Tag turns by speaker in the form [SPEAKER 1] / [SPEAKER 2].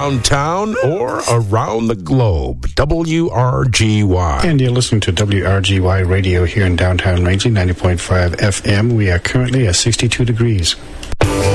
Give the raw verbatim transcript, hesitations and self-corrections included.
[SPEAKER 1] downtown or around the globe. W R G Y.
[SPEAKER 2] And you're listening to W R G Y Radio here in downtown Rangely, ninety point five F M. We are currently at sixty-two degrees.